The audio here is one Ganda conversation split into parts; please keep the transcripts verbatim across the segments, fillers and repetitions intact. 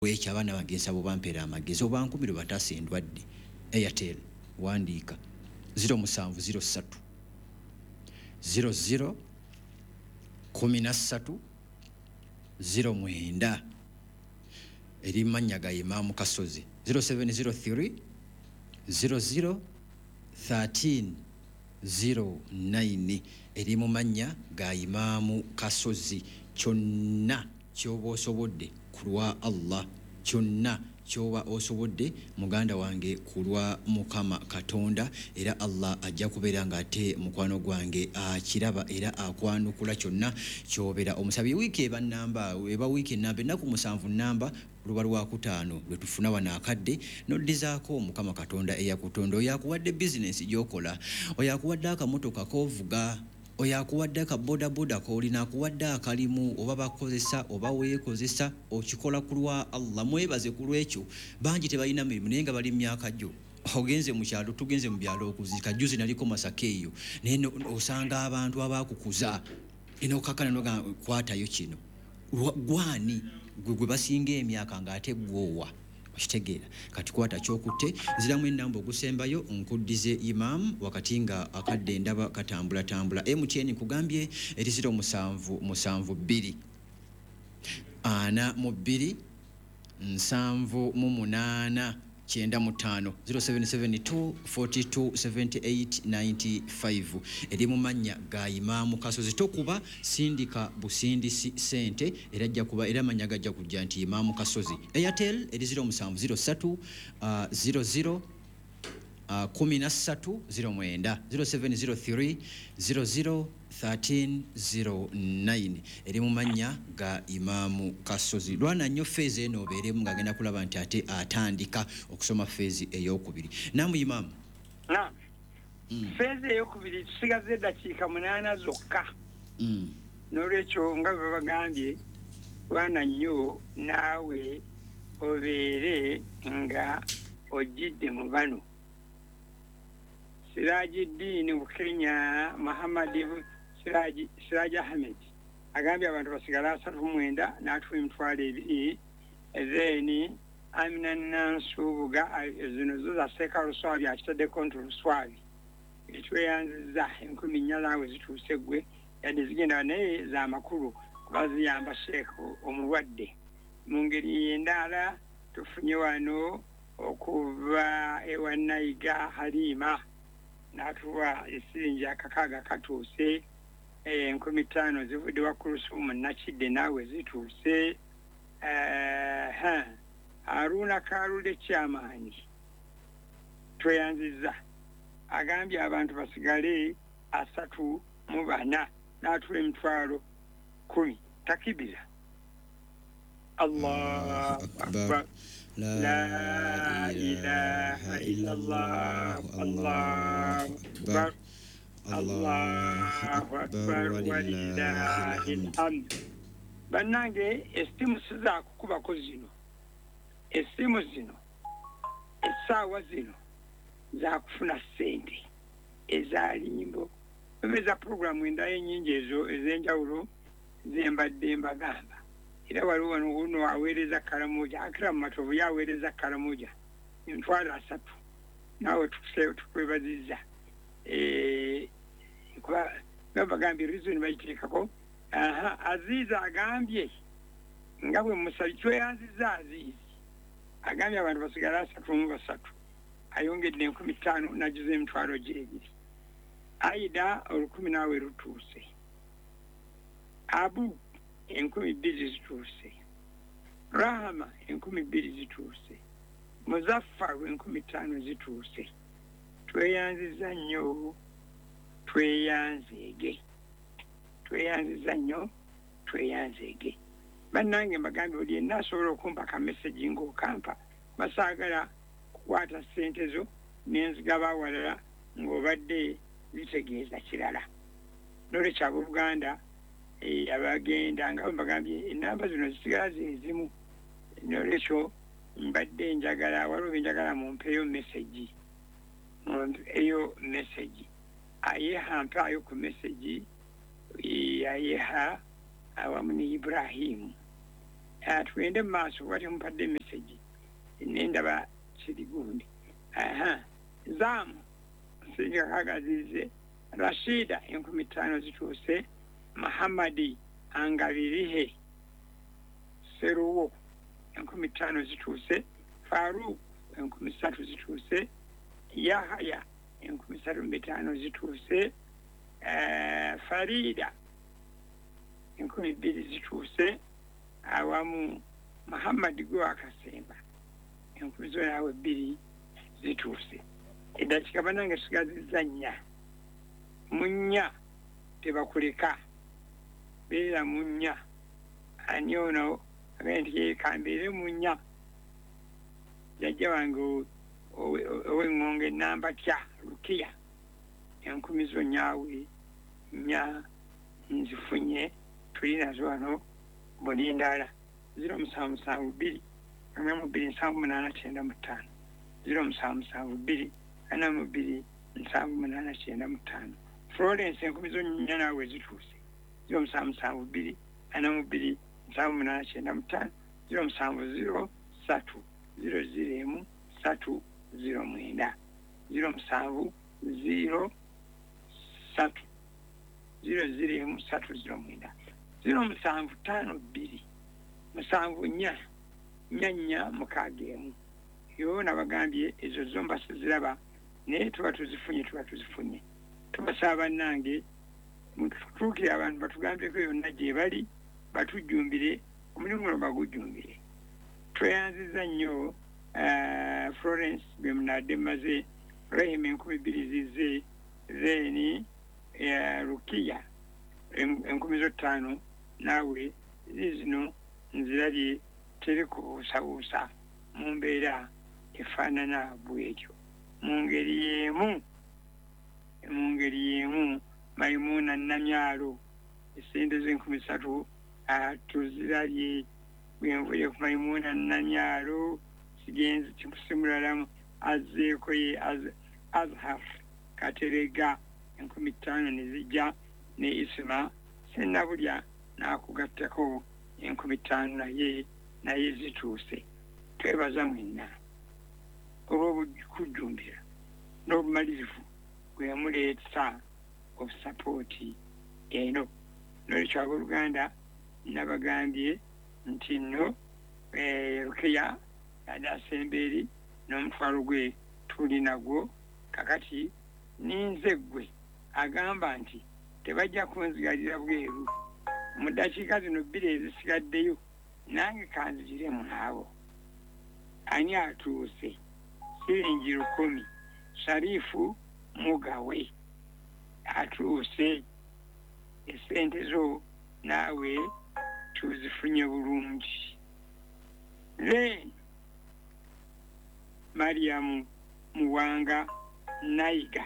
wecha abana bagenza bo bampera amagezi obankumiro batase endwadde Airtel wandika zero musanvu zero satu zero zero kumi na ssatu zero mwenda eri manyaga Imam Kasozi zero seven zero three zero zero one three zero nine eri mu manya ga Imam Kasozi kyonna kyoba osobodde kulwa Allah kyonna kyoba osobodde muganda wange kulwa Mukama Katonda era Allah ajja kubeera nga ate mukwano gwange akiraba era akwanukula kyonna kyobera omusabi wiiki eba namba eba wiiki namba naku musanvu namba luba lwa kutaano lwe tufuna wana akadde noddizaako Mukama Katonda eyakutonda oyakuwadde business gyokola oyakuwadde akamotoka kovuga oyakuwadde ka boda boda ko olina kuwadde akalimu oba bakozesa oba weekozesa okikola kulwa Allah mwebaze kulwekyo banji tebalina mirimu naye nga bali myaka jjo ogenze mu kyalo tugenze mu byalo okuzika juzi naliko Masakeyo neno osanga abantu abakukuza eno kakana noga kwatayo kino gwani gwe basinga emyaka ngate gwowa kitegeera kati kwata kyokutte ziramu enamba ogusembayo nkuddize Imam wakati nga akadde ndaba katambula tambula M T N kugambye eri zero musanvu musanvu bbiri ana mu bbiri nsanvu mu munaana kyenda mu ttaano zero seven seven two four two seven eight nine five eri mu manya ga Imam Kasozi tokuba sindika busindisi sente era ajja kuba era manya gajja kujja nti Imam Kasozi Airtel eri zero musanvu zero satu zero zero kumi na ssatu zero mwenda zero seven zero three zero zero one three zero nine eri mu manya ga Imam Kasozi lwana nnyo feezi eno obeeremu ng'agenda kulaba nti ate atandika okusoma feezi ey'okubiri namu Imam na mm. feezi ey'okubiri tusigaze eddakiika munaana zokka mm. n'olwekyo nga bwe bagambye lwana nnyo naawe obeere nga ojjidde mu bano Sirajuddin mu Kenya Muhammad Siraji Siraji Ahmed agambye abantu basigala asatu mwenda n'atuwa emitwalo ebiri ezeni Amina Nansubuga zino zo za seka Luswabi akitadde kontu Luswabi etweyanziza enkumi nnya zaawe zituuse gwe yadde zigenda naye za makulu kuba ziyamba sheeku omulwadde mu ngeri yendaala tufunye wano okuva ewa Nayiga Halima natuwa esiringi akakaaga katuuse enkumi ttaano zivudde wa Kulusumu Nakidde naawe zituuse eh Haruna Kalule kyamaanyi tweyanziza agambye abantu basigale asatu mu bana n'atuwa emitwalo kumi takibira Allahu Akbar La ilaha illallah Allahu Akbar Allahu Akbar walillahil hamd banange estimu siza kukubako zino estimu zino essaawa zino za kufuna ssente ezalimbo emeza programu endayo ennyingi ezo ez'enjawulo zembadde mbagamba era waliwo wano uno aweereza Karamoja Akram Matovu yaweereza Karamoja emitwalo asatu naawe tukwebaziza eh kuba bagambye reason bayiteekako aha Aziza agambye nga bwe musabi tweyanziza Azizi agambye abantu basigala asatu mu basatu ayongedde enkumi ttaano najuza emitwalo gy'ebiri Aida olukumi naawe lutuuse Abu enkumi bbiri zituuse Rahama enkumi bbiri zituuse Muzaffaru enkumi ttaano zituuse tweyanziza nnyo tweyanzeege tweyanziza nnyo tweyanzeege bannange mbagambye oli yenna asobola okumpa ka message ng'okampa basaagala kukwata ssente zo n'enzigaba awalala ng'obadde zitegeeza kirala n'olwekyo abooluganda abagenda nga mbagambye enamba zino zisigala zezimu n'olwekyo mbadde njagala waliwo benjagala mumpeeyo message eyo message ayeha mpaayo ku message ayeha awamu ne Ibrahimu tugende mu maaso wati mumpadde message nendaba kiri gundi zaamu singa kagazize Rashida enkumi ttaano zituuse Muhammadi angabirihe Seruwo enkumi ttaano zituuse Faruk enkumi ssatu zituuse Yahaya enkumi ssatu mu bitaano zituuse Farida enkumi bbiri zituuse awamu Muhammad gwe wakasemba enkumi zo naawe bbiri zituuse eddakiika bannange tusigazizza nnya mu nnya tebakuleka beera mu nnya ani ono agambye nti yeekambeere mu nnya jajja wange ow'eŋŋonga ennamba tya Lukiya enkumi zo nyaawe nnya nzifunye tuli nazo wano bulindaala ziro musanvu musanvu bbiri ana mu bbiri nsanvu munaana kyenda mu ttaano ziro musanvu musanvu bbiri ana mu bbiri nsanvu munaana kyenda mu ttaano Florence enkumi zo nnya naawe zituuse ziro musanvu musanvu bbiri ana mu bbiri nsanvu munaana kyenda mu ttaano ziro musanvu ziro ssatu ziro ziro emu ssatu ziro mwenda ziro musanvu ziro ssatu ziro ziro emu ssatu ziro mwenda ziro musanvu ttaano bbiri musanvu nnya nnya nnya mukaaga emu yo nabagambye ezo zo mba siziraba naye tuba tuzifunye tuba tuzifunye tubasaba bannange mututuukire abantu batugambyeko yonna gye bali batujjumbire omulimu guno bagujjumbire tweyanziza nnyo Florence bwe munadde mmaze Rahim enkumi bbiri zize then Rukiya enkumi zo ttaano naawe zizino nzirabye teri kubuusabuusa mu mbeera efaanana bwetyo mu ngeri y'emu mu ngeri y'emu Maimuna Namyalo essente z'enkumi ssatu tuzirabye bwenvudde ku Maimuna Namyalo sigenzi kimusimulalamu azzeeko ye Azhar Katerega enkumi ttaano ne zijja ne Isma Sennabulya n'akugattako enkumi ttaano naye naye zituuse twebaza mwenna olw'okujjumbira n'obumalirivu bwe muleeta obusapooti eno n'olwekyo abooluganda nabagambye nti nno Rukiya yali asemba eri n'omutwalo gwe tuli nagwo kakati ninze ggwe agamba nti tebajja kunzigalira bweru mu ddakiika zino bbiri ezisigaddeyo nange kanzigire mwabo ani atuuse siringi lukumi Sharifu Mugawe atuuse essente zo naawe tuzifunye bulungi then Mariamu Muwanga Nayiga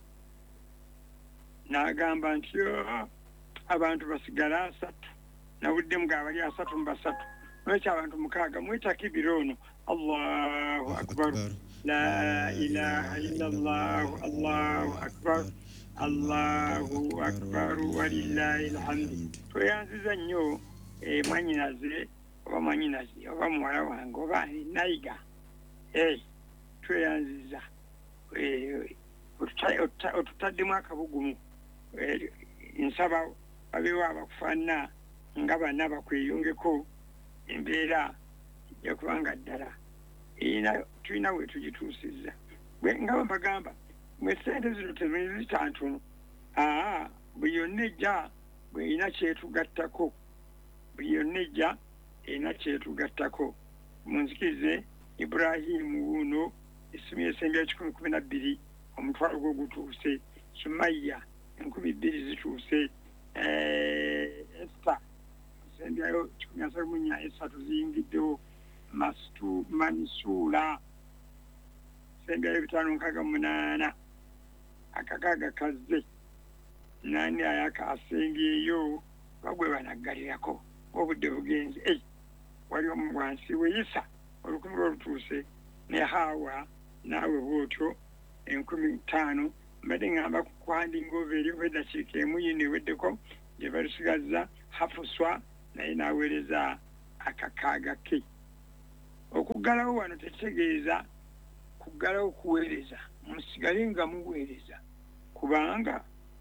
n'agamba nti abantu basigala asatu nawuddemu gaabali asatu mu basatu n'ekyo abantu mukaaga mwetako ebirono Allahu akbar la ilaha illallah Allahu akbar Allahu akbar walillahi alhamdu tweyanziza nnyo mwanyinaze oba mwanyinaze oba muwala wange oba Nayiga tweyanziza otutaddemu akabugumu nsaba babeewo abakufaanana nga bana bakweyongeko embeera yakubanga ddala tulina we tugituusizza nga bambagamba mwe sente zino tezita ntono aa buli yonna ejja bwe erina kyetugattako buli yonna ejja erina kyetugattako munzikirize Ibrahimu wuno essumi esembya kikumi kumi na bbiri omutwalo gwe gutuuse Sumaya enkumi bbiri zituuse Esta sembyayo kikumi asatu mu nnya esatu ziyingiddewo Mastu Mansuula sembyayo bitaano nkaaga munaana akakaaga kazze nani ayaka asembyeyo bagwe banaggalirako obudde bugenzi ei wali omu wansi weyisa olukumi lwolutuuse ne Hawa naawe bwotyo enkumi ttaano mbadde ngamba kukwandinga ova eri oba eddakiika emu yino eweddeko gye balusigazza Hafuswa naye n'aweereza akakaaga ke. Okuggalawo wano tekitegeeza kuggalawo kuweereza, musigale nga muweereza kubanga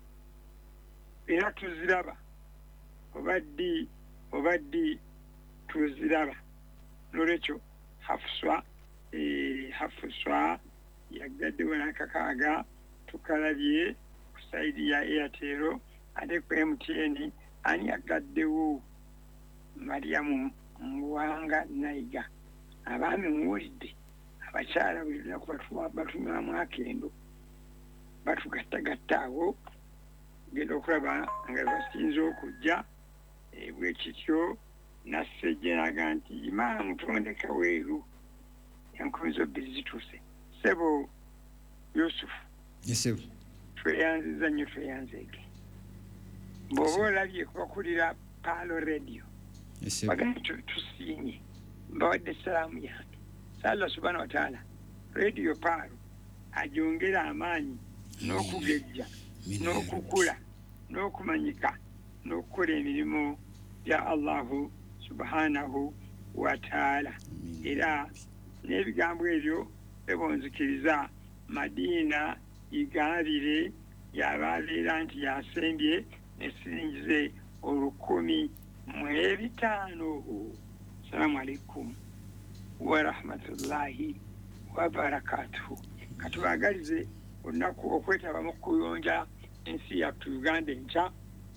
era tuziraba oba ddi oba ddi tuziraba. Nolwekyo Hafuswa eh, Hafuswa yagaddewo n'akakaaga tukalabye ku sayidi ya Airtel, ate ku M T N ani yagaddewo? Mariamu Muwanga Naiga. Abaami muwulidde, abakyala buli lunaku batunywamu akendo, batugattagatta awo genda okulaba nga basinze okujja bwekityo. Nassejje naga nti imaamu tondeka weeru enkumi zo bbiri zituuse. Ssebo Yusufu, Yesebo, tweyanziza nnyo tweyanzeege. Bw'oba olabye kubakulira Paalo Radio bagamba tusiimye, mbawadde essalaamu yange. Allah subhanahu wa taala Radio Paalo ajongera amaanyi n'okugejja n'okukula n'okumanyika n'okukola emirimu ya Allahu subhanahu wa taala. Era n'ebigambo ebyo ebonzikiriza Madiina igambire yababeera nti yasembye nesiringize olukumi mu ebitaano. Assalamu alaikum wa rahmatullahi wa barakatuhu. Katubagalize olunaku okwetaba mu kuyonja ensi yattu Uganda enkya.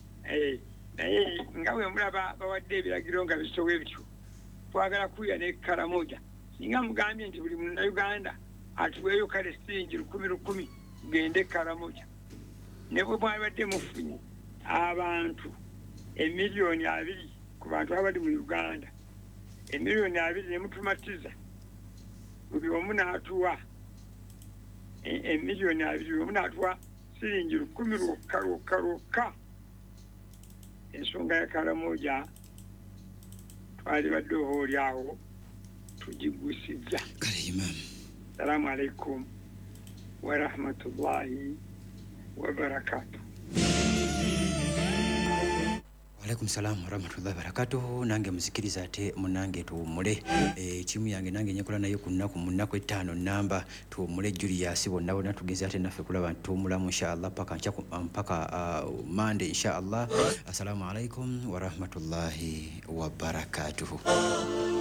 Naye nga bwe mulaba bawadde ebiragiro nga bisowe bityo, twagala kuya ne Karamoja. Singa mugambye nti buli Munnayuganda atuweeyo kale siringi lukumi lukumi gende Karamoja, ne bwe mwabadde mufunye abantu emiliyoni abiri ku bantu abali mu Uganda, emiliyoni abiri ne mutumatiza buli omu n'atuwa emiliyoni abiri, buli omu n'atuwa siringi lukumi lwokka lwokka lwokka. Ensonga ya Karamoja twali badde ohooli awo tugigwisizza. Assalamu alaikum wa rahmatullahi wa barakatuh. Alaikum salam wa rahmatullahi wa barakatuh. Nange muzikiriza ate munange tuwumule ekimu yange nange nyekola nayo ku nnaku mu nnaku ettaano namba tuwumule Julius bonna bonna tugeze ate naffe kulaba nti tuwumulamu inshallah paka ncha mpaka Monday inshallah. Assalamu alaikum wa rahmatullahi wa barakatuh.